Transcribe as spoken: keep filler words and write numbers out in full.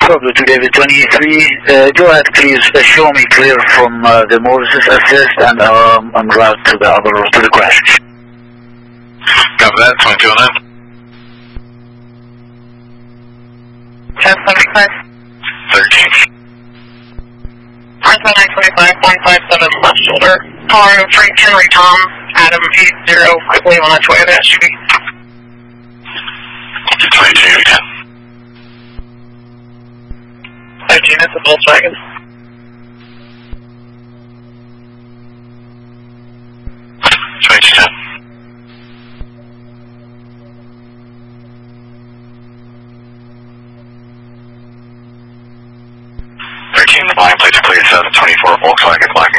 Pablo to David twenty-three. Uh, go ahead, please. Uh, show me clear from uh, the Moses assist and um, en route to the other to the crash. Copy that. twenty-two oh nine. ten seventy-five. thirteen. Northbound nine twenty-five, one five seven left shoulder. Calling Frank Henry Tom, Adam eight zero, quickly on its way to the S U V. twenty-two again. thirteen, it's a Volkswagen. twenty-two ten. thirteen, the blind plates, please, seven twenty-four Volkswagen Black.